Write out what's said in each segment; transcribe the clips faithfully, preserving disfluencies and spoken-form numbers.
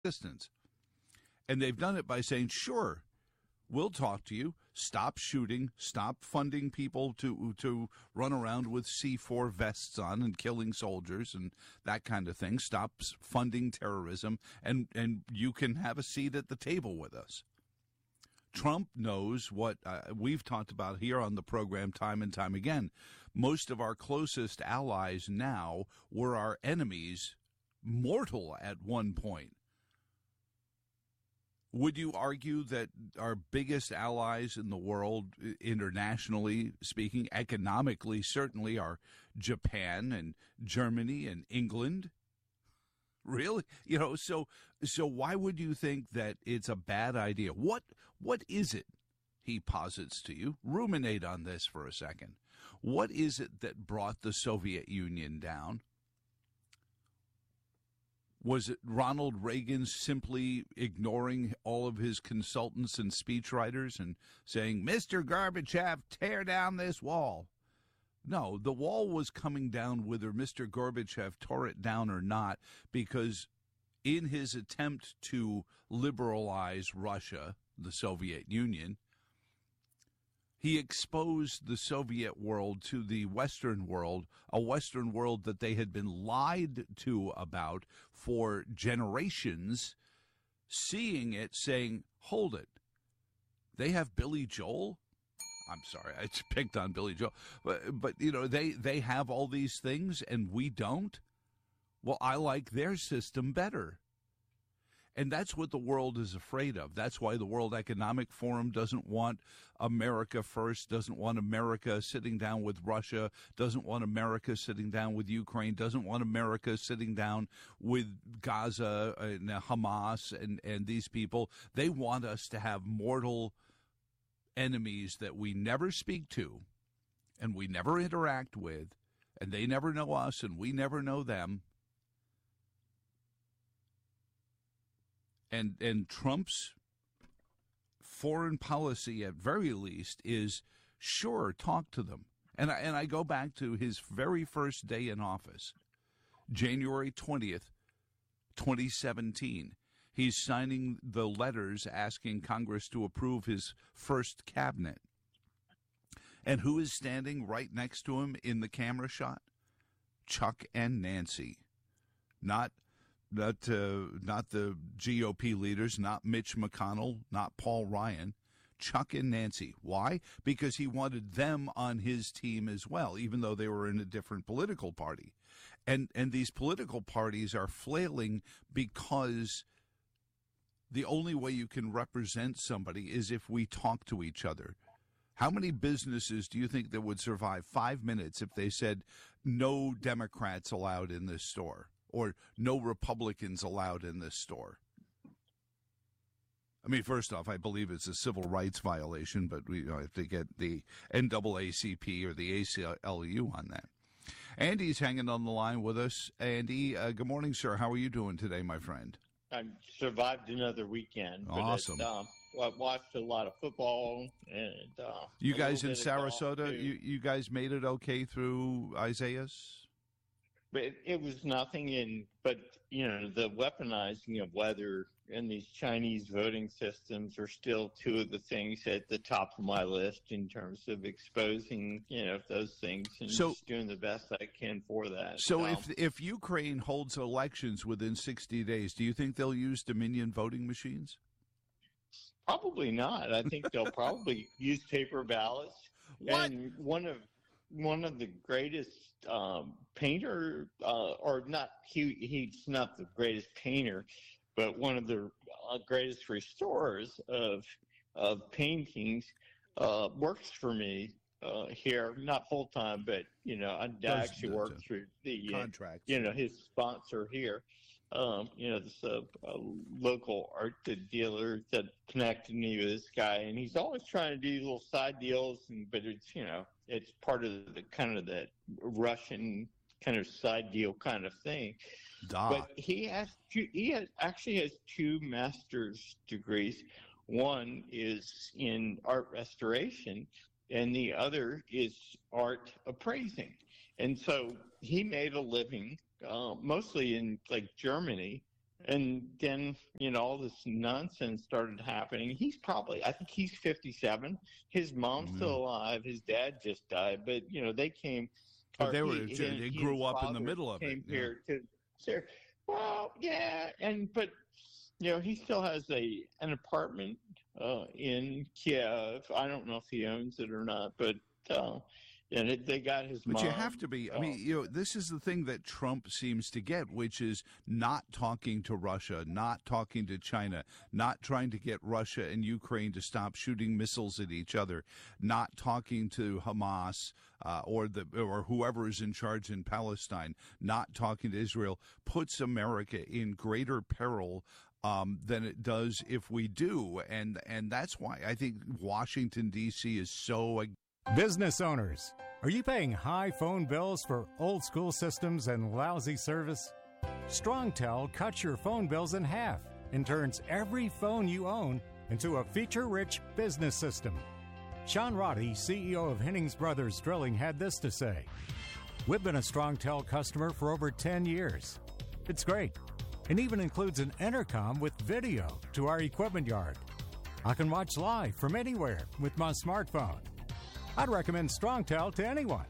distance. And they've done it by saying, sure, we'll talk to you. Stop shooting. Stop funding people to to run around with C four vests on and killing soldiers and that kind of thing. Stop funding terrorism, and, and you can have a seat at the table with us. Trump knows what uh, we've talked about here on the program time and time again. Most of our closest allies now were our enemies, mortal at one point. Would you argue that our biggest allies in the world, internationally speaking, economically, certainly are Japan and Germany and England? Really? You know, so so why would you think that it's a bad idea? What what is it, he posits to you? Ruminate on this for a second. What is it that brought the Soviet Union down? Was it Ronald Reagan simply ignoring all of his consultants and speechwriters and saying, Mister Gorbachev, tear down this wall? No, the wall was coming down whether Mister Gorbachev tore it down or not, because in his attempt to liberalize Russia, the Soviet Union, he exposed the Soviet world to the Western world, a Western world that they had been lied to about for generations, seeing it, saying, hold it, they have Billy Joel? I'm sorry, I just picked on Billy Joel. But, but, you know, they, they have all these things and we don't? Well, I like their system better. And that's what the world is afraid of. That's why the World Economic Forum doesn't want America first, doesn't want America sitting down with Russia, doesn't want America sitting down with Ukraine, doesn't want America sitting down with Gaza and Hamas and, and these people. They want us to have mortal enemies that we never speak to and we never interact with, and they never know us and we never know them. And and Trump's foreign policy, at very least, is, sure, talk to them. And I, and I go back to his very first day in office, January twentieth, twenty seventeen. He's signing the letters asking Congress to approve his first cabinet. And who is standing right next to him in the camera shot? Chuck and Nancy. Not Not uh, not the G O P leaders, not Mitch McConnell, not Paul Ryan, Chuck and Nancy. Why? Because he wanted them on his team as well, even though they were in a different political party. And and these political parties are flailing because the only way you can represent somebody is if we talk to each other. How many businesses do you think that would survive five minutes if they said no Democrats allowed in this store? Or no Republicans allowed in this store? I mean, first off, I believe it's a civil rights violation, but we have to get the N double A C P or the A C L U on that. Andy's hanging on the line with us. Andy, uh, good morning, sir. How are you doing today, my friend? I survived another weekend. Awesome. But um, I watched a lot of football. and uh, You guys in Sarasota, you, you guys made it okay through Isaiah's? But it, it was nothing in, but, you know, the weaponizing of weather and these Chinese voting systems are still two of the things at the top of my list in terms of exposing, you know, those things and so, just doing the best I can for that. So um, if if Ukraine holds elections within sixty days, do you think they'll use Dominion voting machines? Probably not. I think they'll probably use paper ballots. What? And one of one of the greatest um, painter, uh, or not, he he's not the greatest painter, but one of the uh, greatest restorers of of paintings uh, works for me uh, here, not full time, but you know, I, I actually work through the contract. Uh, you know, his sponsor here. Um, you know, this uh, a local art dealer that connected me with this guy, and he's always trying to do little side deals, and but it's you know, it's part of the kind of that Russian kind of side deal kind of thing. Duh. But he has two, he has, actually has two master's degrees. One is in art restoration, and the other is art appraising. And so he made a living uh, mostly in like Germany, And then, you know, all this nonsense started happening. He's probably, I think he's fifty-seven. His mom's Mm-hmm. still alive. His dad just died. But, you know, they came. But they were, he, they he grew up in the middle of it. Came Yeah. here to share. Well, yeah. And, but, you know, he still has a an apartment uh, in Kiev. I don't know if he owns it or not, but uh, and it, they got his But mom. you have to be, I mean, you know, this is the thing that Trump seems to get, which is not talking to Russia, not talking to China, not trying to get Russia and Ukraine to stop shooting missiles at each other, not talking to Hamas uh, or the or whoever is in charge in Palestine, not talking to Israel, puts America in greater peril Um, than it does if we do. And and that's why I think Washington, D C is so. Business owners, are you paying high phone bills for old school systems and lousy service? StrongTel cuts your phone bills in half and turns every phone you own into a feature-rich business system. Sean Roddy, C E O of Hennings Brothers Drilling, had this to say: "We've been a StrongTel customer for over ten years. It's great. It even includes an intercom with video to our equipment yard. I can watch live from anywhere with my smartphone. I'd recommend StrongTel to anyone.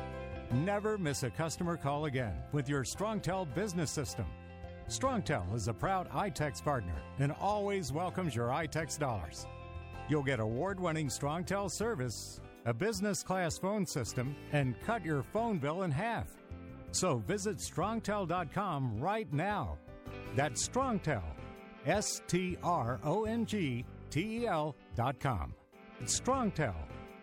Never miss a customer call again with your StrongTel business system. StrongTel is a proud iTex partner and always welcomes your iTex dollars. You'll get award-winning StrongTel service, a business-class phone system, and cut your phone bill in half. So visit strongtel dot com right now. That's StrongTel, S T R O N G T E L dot com. It's StrongTel.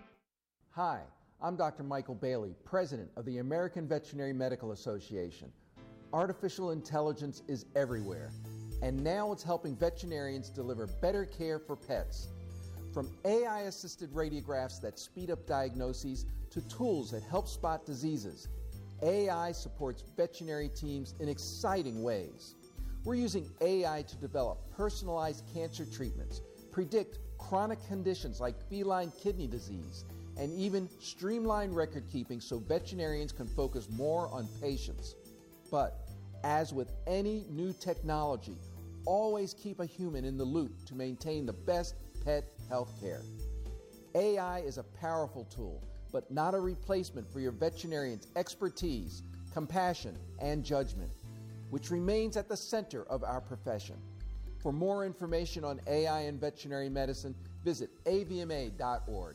Hi, I'm Doctor Michael Bailey, President of the American Veterinary Medical Association. Artificial intelligence is everywhere, and now it's helping veterinarians deliver better care for pets. From A I-assisted radiographs that speed up diagnoses to tools that help spot diseases, A I supports veterinary teams in exciting ways. We're using A I to develop personalized cancer treatments, predict chronic conditions like feline kidney disease, and even streamline record keeping so veterinarians can focus more on patients. But as with any new technology, always keep a human in the loop to maintain the best pet health care. A I is a powerful tool, but not a replacement for your veterinarian's expertise, compassion, and judgment, which remains at the center of our profession. For more information on A I and veterinary medicine, visit A V M A dot org.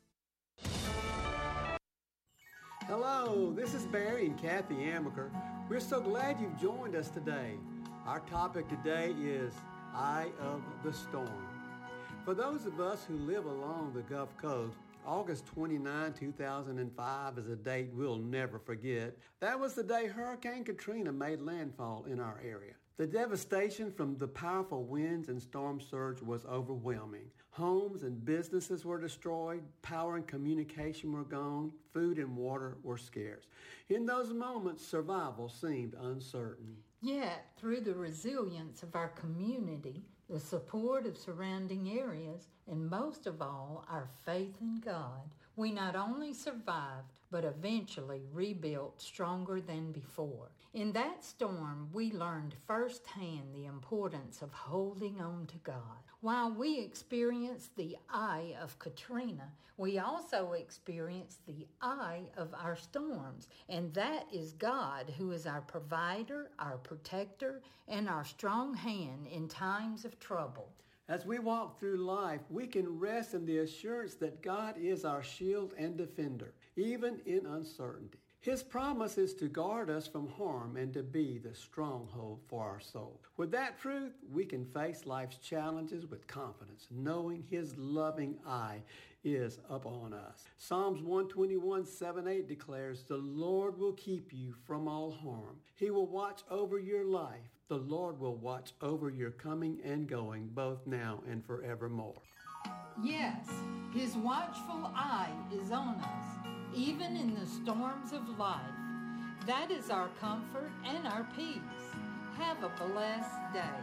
Hello, this is Barry and Kathy Amaker. We're so glad you've joined us today. Our topic today is Eye of the Storm. For those of us who live along the Gulf Coast, August twenty-ninth, two thousand five is a date we'll never forget. That was the day Hurricane Katrina made landfall in our area. The devastation from the powerful winds and storm surge was overwhelming. Homes and businesses were destroyed, power and communication were gone, food and water were scarce. In those moments, survival seemed uncertain. Yet, through the resilience of our community, the support of surrounding areas, and most of all, our faith in God, we not only survived, but eventually rebuilt stronger than before. In that storm, we learned firsthand the importance of holding on to God. While we experienced the eye of Katrina, we also experienced the eye of our storms, and that is God, who is our provider, our protector, and our strong hand in times of trouble. As we walk through life, we can rest in the assurance that God is our shield and defender, even in uncertainty. His promise is to guard us from harm and to be the stronghold for our soul. With that truth, we can face life's challenges with confidence, knowing His loving eye is upon us. Psalms one twenty-one, seven, eight declares, "The Lord will keep you from all harm. He will watch over your life. The Lord will watch over your coming and going, both now and forevermore." Yes, His watchful eye is on us, even in the storms of life. That is our comfort and our peace. Have a blessed day.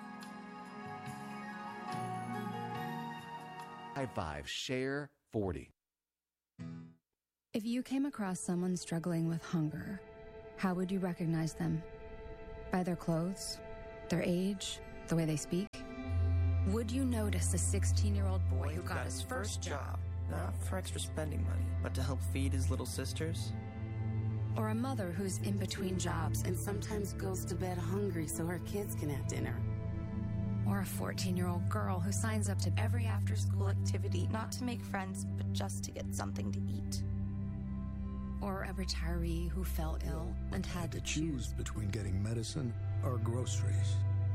High Five, Share forty. If you came across someone struggling with hunger, how would you recognize them? By their clothes? Their age? The way they speak? Would you notice a sixteen-year-old boy who got his first job, not for extra spending money, but to help feed his little sisters? or a mother who's in between jobs and sometimes goes to bed hungry so her kids can have dinner? Or a fourteen-year-old girl who signs up to every after-school activity not to make friends, but just to get something to eat? Or a retiree who fell ill and had to choose between getting medicine or groceries.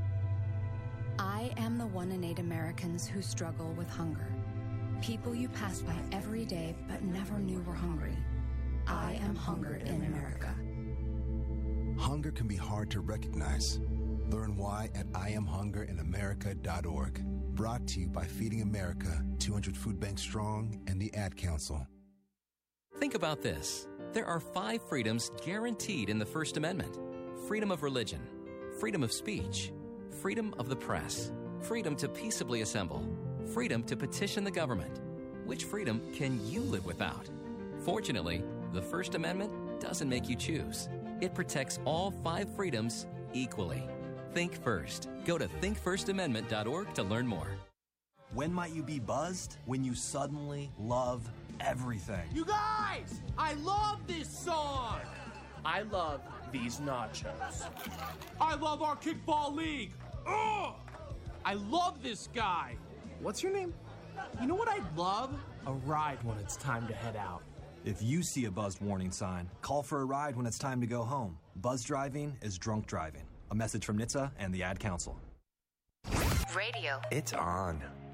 I am the one in eight Americans who struggle with hunger. People you pass by every day but never knew were hungry. I am hungered in America. Hunger can be hard to recognize. Learn why at I am hunger in america dot org. Brought to you by Feeding America, two hundred Food Banks Strong, and the Ad Council. Think about this. There are five freedoms guaranteed in the First Amendment. Freedom of religion, freedom of speech, freedom of the press, freedom to peaceably assemble, freedom to petition the government. Which freedom can you live without? Fortunately, the First Amendment doesn't make you choose. It protects all five freedoms equally. Think first. Go to think first amendment dot org to learn more. When might you be buzzed? When you suddenly love everything. You guys, I love this song. I love these nachos. I love our kickball league. Ugh! I love this guy. What's your name? You know what I'd love? A ride when it's time to head out. If you see a buzzed warning sign, call for a ride when it's time to go home. Buzz driving is drunk driving. A message from N H T S A and the Ad Council. Radio. It's on.